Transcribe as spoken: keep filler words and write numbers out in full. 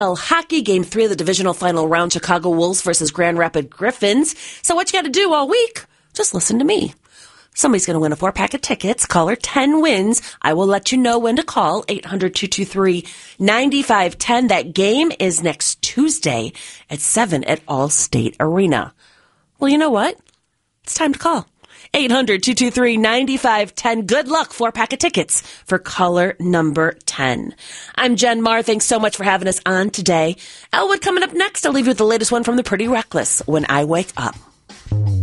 Hockey, game three of the divisional final round, Chicago Wolves versus Grand Rapids Griffins. So what you got to do all week? Just listen to me. Somebody's going to win a four-pack of tickets. Caller ten wins. I will let you know when to call. eight hundred, two two three, nine five one zero. That game is next Tuesday at seven at Allstate Arena. Well, you know what? It's time to call. eight hundred, two two three, nine five one zero. Good luck. Four-pack of tickets for caller number ten. I'm Jen Marr. Thanks so much for having us on today. Elwood coming up next. I'll leave you with the latest one from the Pretty Reckless, When I Wake Up.